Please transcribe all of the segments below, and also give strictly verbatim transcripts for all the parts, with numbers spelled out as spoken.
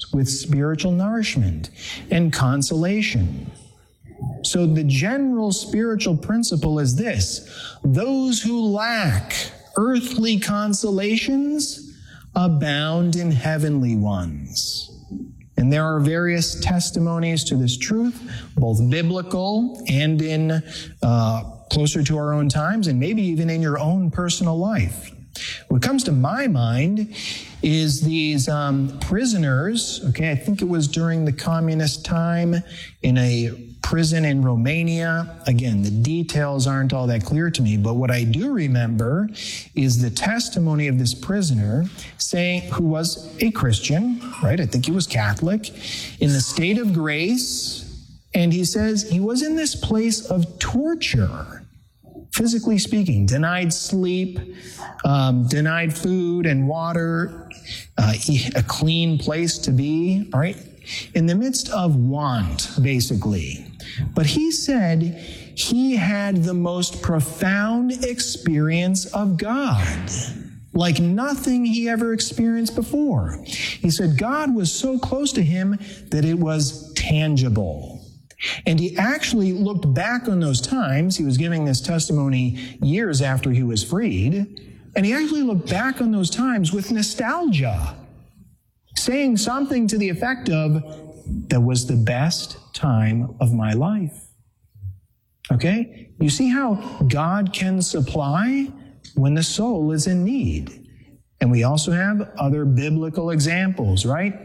with spiritual nourishment and consolation. So the general spiritual principle is this: those who lack earthly consolations abound in heavenly ones. And there are various testimonies to this truth, both biblical and in uh, closer to our own times, and maybe even in your own personal life. What comes to my mind is these um, prisoners, okay, I think it was during the communist time in a prison in Romania. Again, the details aren't all that clear to me, but what I do remember is the testimony of this prisoner saying, who was a Christian, right? I think he was Catholic, in the state of grace. And he says he was in this place of torture, physically speaking, denied sleep, um, denied food and water, uh, a clean place to be, all right? In the midst of want, basically. But he said he had the most profound experience of God, like nothing he ever experienced before. He said God was so close to him that it was tangible. And he actually looked back on those times. He was giving this testimony years after he was freed. And he actually looked back on those times with nostalgia, saying something to the effect of, that was the best time of my life. Okay? You see how God can supply when the soul is in need. And we also have other biblical examples, right?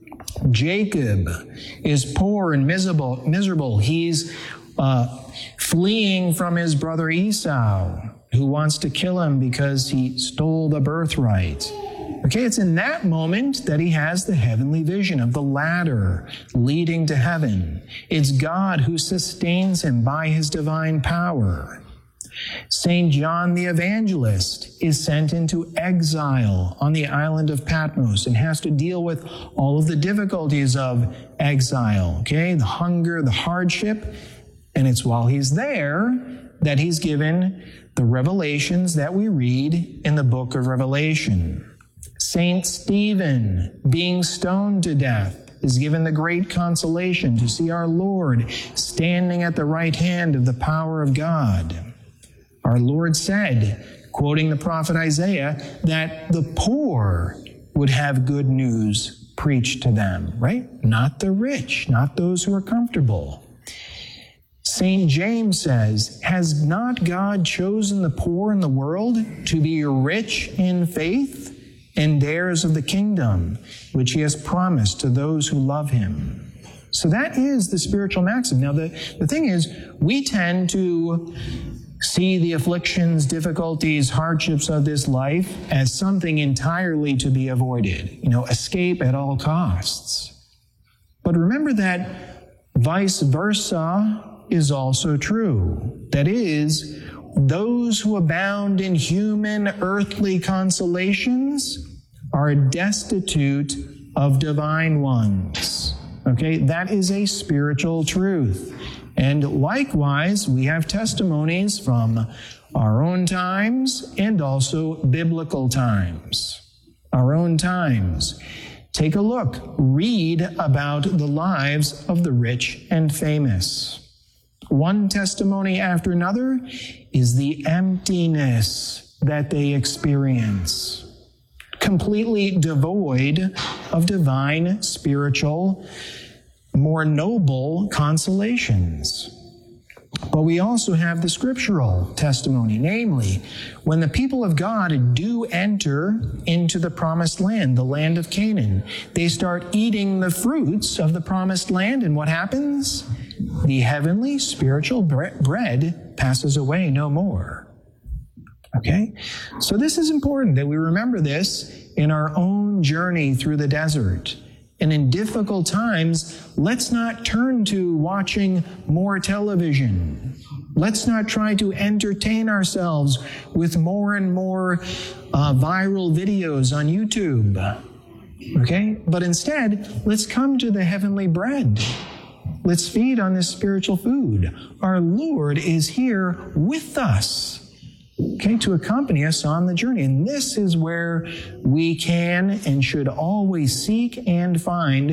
Jacob is poor and miserable. miserable. He's uh, fleeing from his brother Esau, who wants to kill him because he stole the birthright. Okay, it's in that moment that he has the heavenly vision of the ladder leading to heaven. It's God who sustains him by his divine power. Saint John the Evangelist is sent into exile on the island of Patmos and has to deal with all of the difficulties of exile, okay? The hunger, the hardship. And it's while he's there that he's given the revelations that we read in the book of Revelation. Saint Stephen, being stoned to death, is given the great consolation to see our Lord standing at the right hand of the power of God. Our Lord said, quoting the prophet Isaiah, that the poor would have good news preached to them, right? Not the rich, not those who are comfortable. Saint James says, has not God chosen the poor in the world to be rich in faith and heirs of the kingdom, which he has promised to those who love him? So that is the spiritual maxim. Now, the, the thing is, we tend to see the afflictions, difficulties, hardships of this life as something entirely to be avoided, you know, escape at all costs. But remember that vice versa is also true. That is, those who abound in human earthly consolations are destitute of divine ones. Okay, that is a spiritual truth. And likewise, we have testimonies from our own times and also biblical times. Our own times. Take a look. Read about the lives of the rich and famous. One testimony after another is the emptiness that they experience, completely devoid of divine, spiritual, more noble consolations. But we also have the scriptural testimony, namely, when the people of God do enter into the promised land, the land of Canaan, they start eating the fruits of the promised land, and what happens? The heavenly spiritual bread passes away no more. Okay? So this is important that we remember this in our own journey through the desert. And in difficult times, let's not turn to watching more television. Let's not try to entertain ourselves with more and more uh, viral videos on YouTube. Okay? But instead, let's come to the heavenly bread. Let's feed on this spiritual food. Our Lord is here with us, okay, to accompany us on the journey. And this is where we can and should always seek and find